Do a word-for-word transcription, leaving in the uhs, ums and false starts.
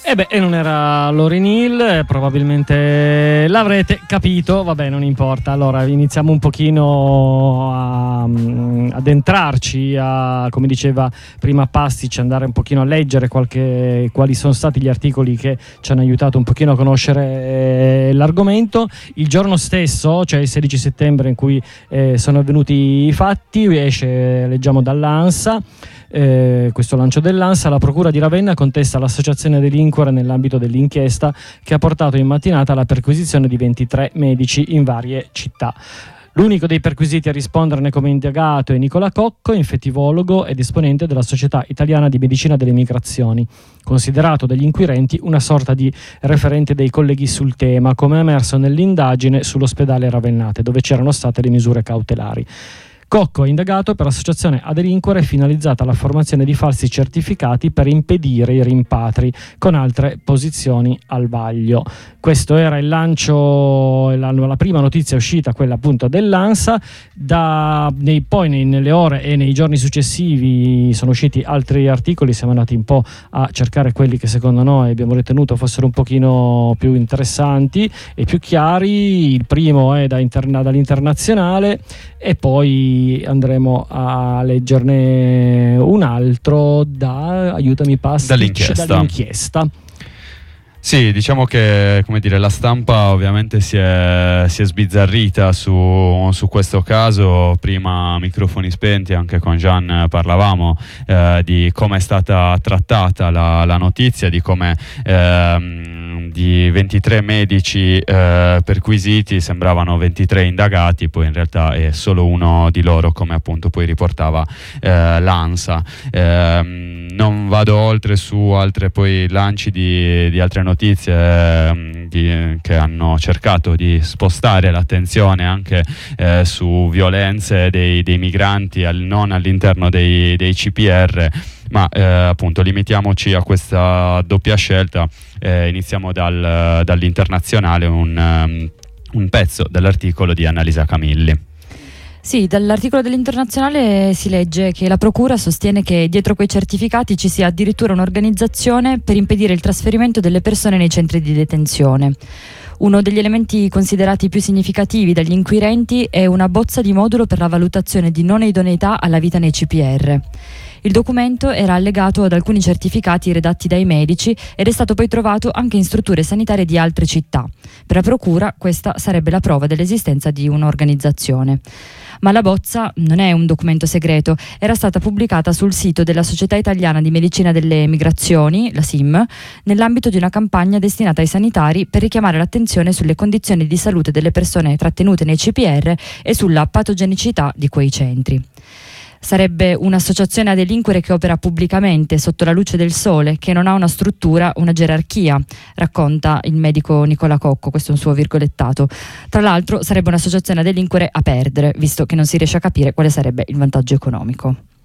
E beh, e non era Lauryn Hill, probabilmente l'avrete capito, vabbè, non importa. Allora iniziamo un pochino a, ad entrarci, a, come diceva prima Pastic, andare un pochino a leggere qualche, quali sono stati gli articoli che ci hanno aiutato un pochino a conoscere eh, l'argomento. Il giorno stesso, cioè il sedici settembre in cui eh, sono avvenuti i fatti, esce, leggiamo dall'ANSA, Eh, questo lancio dell'ANSA: la procura di Ravenna contesta l'associazione delinquere nell'ambito dell'inchiesta che ha portato in mattinata alla perquisizione di ventitré medici in varie città. L'unico dei perquisiti a risponderne come indagato è Nicola Cocco, infettivologo ed esponente della Società Italiana di Medicina delle Migrazioni, considerato dagli inquirenti una sorta di referente dei colleghi sul tema, come emerso nell'indagine sull'ospedale Ravennate, dove c'erano state le misure cautelari. Cocco è indagato per associazione a delinquere finalizzata alla formazione di falsi certificati per impedire i rimpatri, con altre posizioni al vaglio. Questo era il lancio, la, la prima notizia uscita, quella appunto dell'ANSA. Da, nei, poi nei, nelle ore e nei giorni successivi sono usciti altri articoli, siamo andati un po' a cercare quelli che secondo noi abbiamo ritenuto fossero un pochino più interessanti e più chiari. Il primo è da interna, dall'Internazionale, e poi andremo a leggerne un altro da, aiutami Pastic, dall'inchiesta. dall'inchiesta. Sì, diciamo che, come dire, la stampa ovviamente si è, si è sbizzarrita su, su questo caso. Prima, microfoni spenti, anche con Gian parlavamo eh, di come è stata trattata la, la notizia, di come ehm, di ventitré medici eh, perquisiti sembravano ventitré indagati, poi in realtà è solo uno di loro, come appunto poi riportava eh, l'ANSA. Eh, non vado oltre su altre poi lanci di, di altre notizie notizie eh, di, che hanno cercato di spostare l'attenzione anche eh, su violenze dei, dei migranti al, non all'interno dei, dei C P R, ma eh, appunto limitiamoci a questa doppia scelta. Eh, iniziamo dal, dall'Internazionale, un, um, un pezzo dell'articolo di Annalisa Camilli. Sì, dall'articolo dell'Internazionale si legge che la procura sostiene che dietro quei certificati ci sia addirittura un'organizzazione per impedire il trasferimento delle persone nei centri di detenzione. Uno degli elementi considerati più significativi dagli inquirenti è una bozza di modulo per la valutazione di non idoneità alla vita nei C P R. Il documento era allegato ad alcuni certificati redatti dai medici ed è stato poi trovato anche in strutture sanitarie di altre città. Per la procura questa sarebbe la prova dell'esistenza di un'organizzazione. Ma la bozza non è un documento segreto, era stata pubblicata sul sito della Società Italiana di Medicina delle Migrazioni, la S I M, nell'ambito di una campagna destinata ai sanitari per richiamare l'attenzione sulle condizioni di salute delle persone trattenute nei C P R e sulla patogenicità di quei centri. Sarebbe un'associazione a delinquere che opera pubblicamente, sotto la luce del sole, che non ha una struttura, una gerarchia, racconta il medico Nicola Cocco, questo è un suo virgolettato. Tra l'altro sarebbe un'associazione a delinquere a perdere, visto che non si riesce a capire quale sarebbe il vantaggio economico.